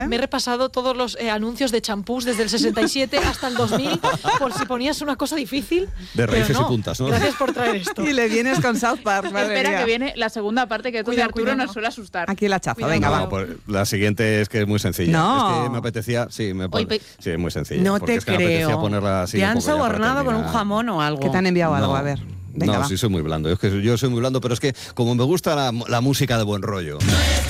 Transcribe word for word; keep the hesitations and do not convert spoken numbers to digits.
Me he repasado todos los eh, anuncios de champús desde el sesenta y siete hasta el dos mil, por si ponías una cosa difícil. De raíces no, y puntas, ¿no? Gracias por traer esto. Y le vienes con South Park, madre Espera mía. que viene la segunda parte que tú de Cuidado, Arturo cuidado. nos suele asustar. Aquí la chafa, Cuidado. venga, No, va. pues la siguiente es que es muy sencilla. No. Es que me apetecía, sí, me Oye, pe- sí, es muy sencilla. No porque te es que me apetecía creo. ponerla así ¿Te un han poco ya para sobornado con un terminar. jamón o algo? Que te han enviado algo, No. a ver. Venga, no, va. sí soy muy blando. Es que yo soy muy blando, pero es que como me gusta la, la música de buen rollo.